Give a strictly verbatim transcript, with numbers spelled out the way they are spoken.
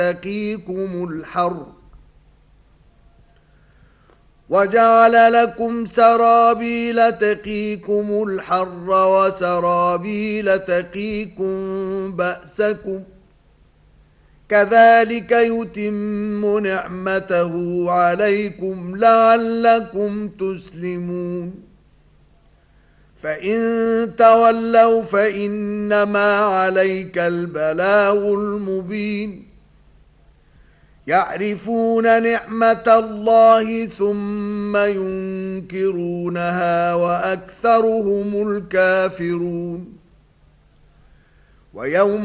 تقيكم الحر وجعل لكم سرابيل تقيكم الحر وسرابيل تقيكم بأسكم كذلك يتم نعمته عليكم لعلكم تسلمون فإن تولوا فإنما عليك البلاغ المبين يعرفون نعمة الله ثم ينكرونها وأكثرهم الكافرون ويوم